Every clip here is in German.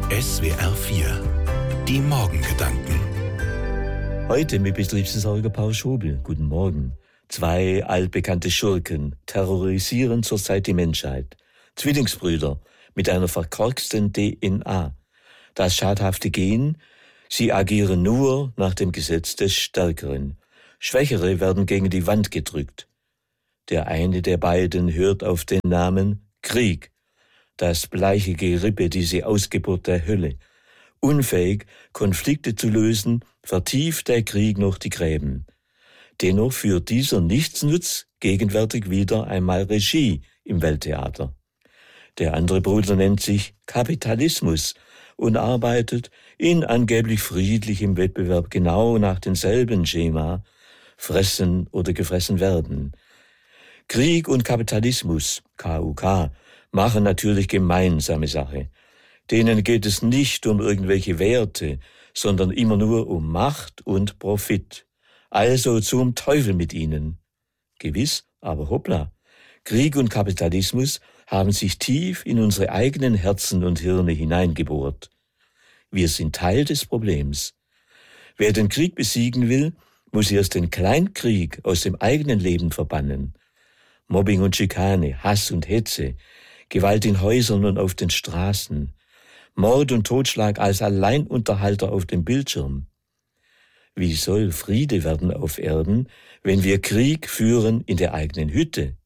SWR 4, die Morgengedanken. Heute mit Betriebsversorger Paul Schobel. Guten Morgen. 2 altbekannte Schurken terrorisieren zurzeit die Menschheit. Zwillingsbrüder mit einer verkorksten DNA. Das schadhafte Gen, sie agieren nur nach dem Gesetz des Stärkeren. Schwächere werden gegen die Wand gedrückt. Der eine der beiden hört auf den Namen Krieg. Das bleiche Gerippe, diese Ausgeburt der Hölle. Unfähig, Konflikte zu lösen, vertieft der Krieg noch die Gräben. Dennoch führt dieser Nichtsnutz gegenwärtig wieder einmal Regie im Welttheater. Der andere Bruder nennt sich Kapitalismus und arbeitet in angeblich friedlichem Wettbewerb genau nach demselben Schema, fressen oder gefressen werden. Krieg und Kapitalismus, KUK, machen natürlich gemeinsame Sache. Denen geht es nicht um irgendwelche Werte, sondern immer nur um Macht und Profit. Also zum Teufel mit ihnen. Gewiss, aber hoppla. Krieg und Kapitalismus haben sich tief in unsere eigenen Herzen und Hirne hineingebohrt. Wir sind Teil des Problems. Wer den Krieg besiegen will, muss erst den Kleinkrieg aus dem eigenen Leben verbannen. Mobbing und Schikane, Hass und Hetze, Gewalt in Häusern und auf den Straßen, Mord und Totschlag als Alleinunterhalter auf dem Bildschirm. Wie soll Friede werden auf Erden, wenn wir Krieg führen in der eigenen Hütte?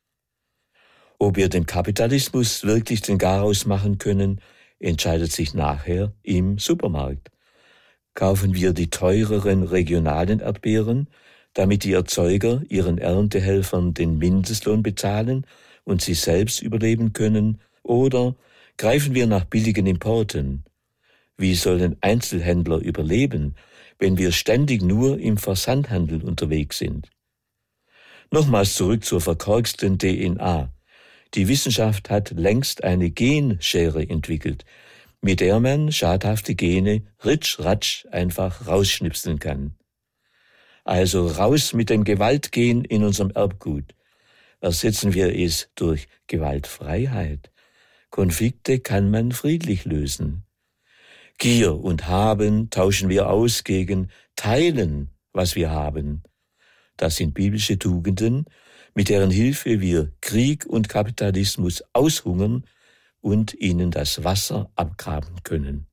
Ob wir dem Kapitalismus wirklich den Garaus machen können, entscheidet sich nachher im Supermarkt. Kaufen wir die teureren regionalen Erdbeeren, damit die Erzeuger ihren Erntehelfern den Mindestlohn bezahlen und sie selbst überleben können, oder greifen wir nach billigen Importen? Wie sollen Einzelhändler überleben, wenn wir ständig nur im Versandhandel unterwegs sind? Nochmals zurück zur verkorksten DNA. Die Wissenschaft hat längst eine Genschere entwickelt, mit der man schadhafte Gene ritsch-ratsch einfach rausschnipseln kann. Also raus mit dem Gewaltgen in unserem Erbgut. Ersetzen wir es durch Gewaltfreiheit. Konflikte kann man friedlich lösen. Gier und Haben tauschen wir aus gegen Teilen, was wir haben. Das sind biblische Tugenden, mit deren Hilfe wir Krieg und Kapitalismus aushungern und ihnen das Wasser abgraben können.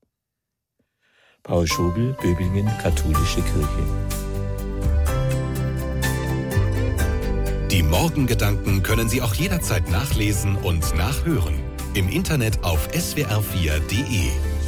Paul Schobel, Böblingen, Katholische Kirche. Die Morgengedanken können Sie auch jederzeit nachlesen und nachhören. Im Internet auf swr4.de.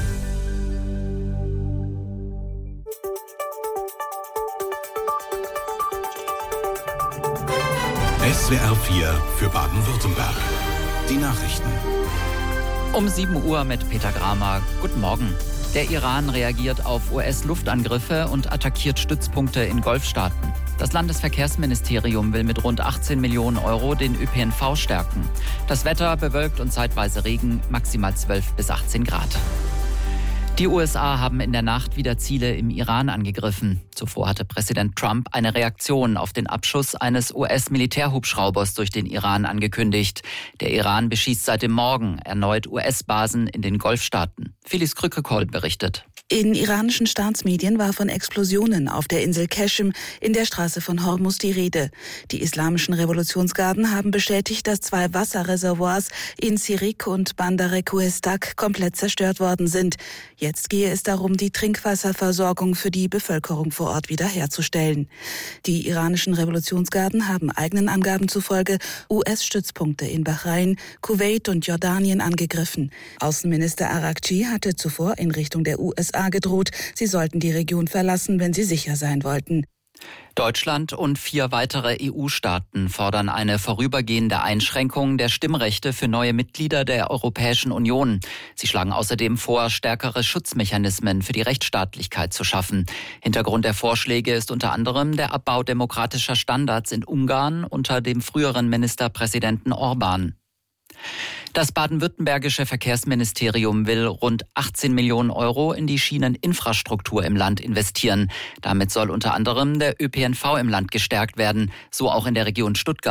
SWR 4 für Baden-Württemberg. Die Nachrichten. Um 7 Uhr mit Peter Gramer. Guten Morgen. Der Iran reagiert auf US-Luftangriffe und attackiert Stützpunkte in Golfstaaten. Das Landesverkehrsministerium will mit rund 18 Millionen Euro den ÖPNV stärken. Das Wetter bewölkt und zeitweise Regen, maximal 12 bis 18 Grad. Die USA haben in der Nacht wieder Ziele im Iran angegriffen. Zuvor hatte Präsident Trump eine Reaktion auf den Abschuss eines US-Militärhubschraubers durch den Iran angekündigt. Der Iran beschießt seit dem Morgen erneut US-Basen in den Golfstaaten. Phyllis Krücke-Koll berichtet. In iranischen Staatsmedien war von Explosionen auf der Insel Qeshm in der Straße von Hormuz die Rede. Die islamischen Revolutionsgarden haben bestätigt, dass 2 Wasserreservoirs in Sirik und Bandar Kuhestak komplett zerstört worden sind. Jetzt gehe es darum, die Trinkwasserversorgung für die Bevölkerung vor Ort wiederherzustellen. Die iranischen Revolutionsgarden haben eigenen Angaben zufolge US-Stützpunkte in Bahrain, Kuwait und Jordanien angegriffen. Außenminister Araghchi hatte zuvor in Richtung der USA gedroht, sie sollten die Region verlassen, wenn sie sicher sein wollten. Deutschland und 4 weitere EU-Staaten fordern eine vorübergehende Einschränkung der Stimmrechte für neue Mitglieder der Europäischen Union. Sie schlagen außerdem vor, stärkere Schutzmechanismen für die Rechtsstaatlichkeit zu schaffen. Hintergrund der Vorschläge ist unter anderem der Abbau demokratischer Standards in Ungarn unter dem früheren Ministerpräsidenten Orbán. Das baden-württembergische Verkehrsministerium will rund 18 Millionen Euro in die Schieneninfrastruktur im Land investieren. Damit soll unter anderem der ÖPNV im Land gestärkt werden, so auch in der Region Stuttgart.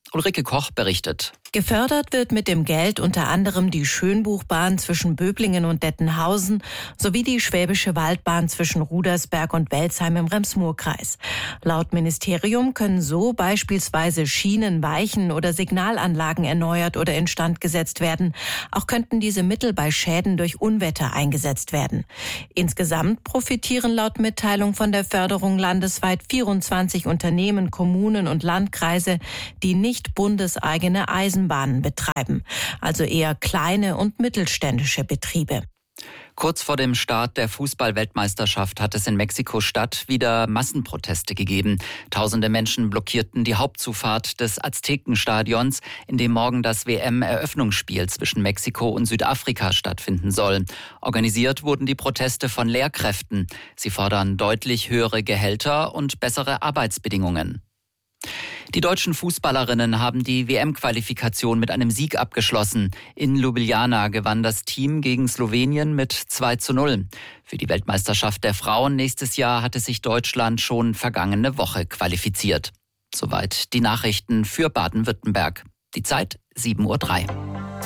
Ulrike Koch berichtet. Gefördert wird mit dem Geld unter anderem die Schönbuchbahn zwischen Böblingen und Dettenhausen sowie die Schwäbische Waldbahn zwischen Rudersberg und Welzheim im Rems-Murr-Kreis. Laut Ministerium können so beispielsweise Schienen, Weichen oder Signalanlagen erneuert oder instand gesetzt werden. Auch könnten diese Mittel bei Schäden durch Unwetter eingesetzt werden. Insgesamt profitieren laut Mitteilung von der Förderung landesweit 24 Unternehmen, Kommunen und Landkreise, die nicht bundeseigene Eisenbahnen betreiben, also eher kleine und mittelständische Betriebe. Kurz vor dem Start der Fußball-Weltmeisterschaft hat es in Mexiko-Stadt wieder Massenproteste gegeben. Tausende Menschen blockierten die Hauptzufahrt des Aztekenstadions, in dem morgen das WM-Eröffnungsspiel zwischen Mexiko und Südafrika stattfinden soll. Organisiert wurden die Proteste von Lehrkräften. Sie fordern deutlich höhere Gehälter und bessere Arbeitsbedingungen. Die deutschen Fußballerinnen haben die WM-Qualifikation mit einem Sieg abgeschlossen. In Ljubljana gewann das Team gegen Slowenien mit 2:0. Für die Weltmeisterschaft der Frauen nächstes Jahr hatte sich Deutschland schon vergangene Woche qualifiziert. Soweit die Nachrichten für Baden-Württemberg. Die Zeit 7:03 Uhr.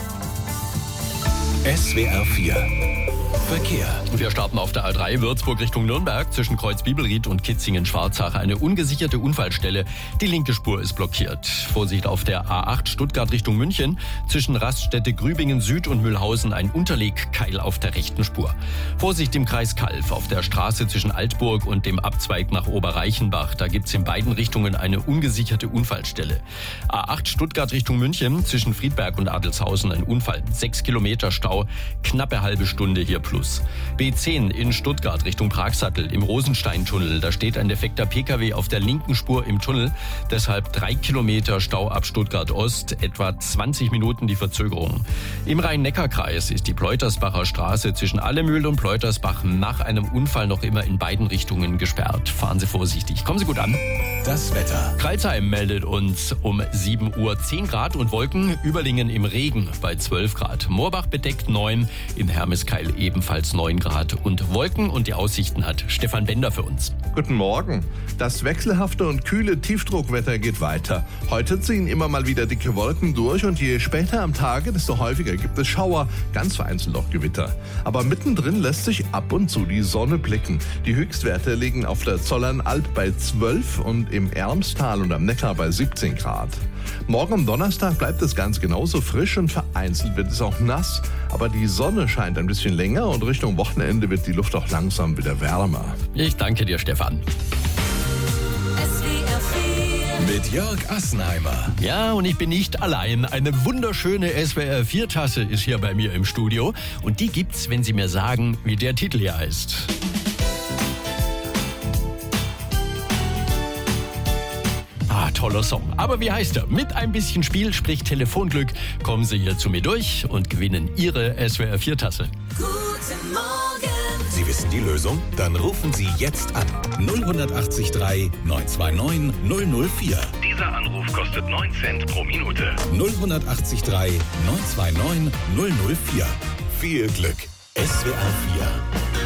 SWR 4 Verkehr. Wir starten auf der A3 Würzburg Richtung Nürnberg zwischen Kreuz-Bibelried und Kitzingen-Schwarzach. Eine ungesicherte Unfallstelle. Die linke Spur ist blockiert. Vorsicht auf der A8 Stuttgart Richtung München. Zwischen Raststätte Grübingen Süd und Mühlhausen ein Unterlegkeil auf der rechten Spur. Vorsicht im Kreis Calw auf der Straße zwischen Altburg und dem Abzweig nach Oberreichenbach. Da gibt's in beiden Richtungen eine ungesicherte Unfallstelle. A8 Stuttgart Richtung München zwischen Friedberg und Adelshausen ein Unfall. 6 Kilometer Stau. Knappe halbe Stunde hier plus. B10 in Stuttgart Richtung Pragsattel im Rosensteintunnel. Da steht ein defekter Pkw auf der linken Spur im Tunnel. Deshalb 3 Kilometer Stau ab Stuttgart Ost, etwa 20 Minuten die Verzögerung. Im Rhein-Neckar-Kreis ist die Pleutersbacher Straße zwischen Allemühl und Pleutersbach nach einem Unfall noch immer in beiden Richtungen gesperrt. Fahren Sie vorsichtig. Kommen Sie gut an. Das Wetter. Crailsheim meldet uns um 7 Uhr 10 Grad und Wolken. Überlingen im Regen bei 12 Grad. Moorbach bedeckt 9, in Hermeskeil ebenfalls 9 Grad und Wolken, und die Aussichten hat Stefan Bender für uns. Guten Morgen. Das wechselhafte und kühle Tiefdruckwetter geht weiter. Heute ziehen immer mal wieder dicke Wolken durch und je später am Tage, desto häufiger gibt es Schauer, ganz vereinzelt auch Gewitter. Aber mittendrin lässt sich ab und zu die Sonne blicken. Die Höchstwerte liegen auf der Zollernalb bei 12 und im Ermstal und am Neckar bei 17 Grad. Morgen am Donnerstag bleibt es ganz genauso frisch und vereinzelt wird es auch nass. Aber die Sonne scheint ein bisschen länger und Richtung Wochenende wird die Luft auch langsam wieder wärmer. Ich danke dir, Stefan. Mit Jörg Assenheimer. Ja, und ich bin nicht allein. Eine wunderschöne SWR 4-Tasse ist hier bei mir im Studio. Und die gibt's, wenn Sie mir sagen, wie der Titel hier heißt. Toller Song. Aber wie heißt er? Mit ein bisschen Spiel, sprich Telefonglück, kommen Sie hier zu mir durch und gewinnen Ihre SWR 4-Tasse. Guten Morgen. Sie wissen die Lösung? Dann rufen Sie jetzt an. 0183 929 004. Dieser Anruf kostet 9 Cent pro Minute. 0183 929 004. Viel Glück. SWR 4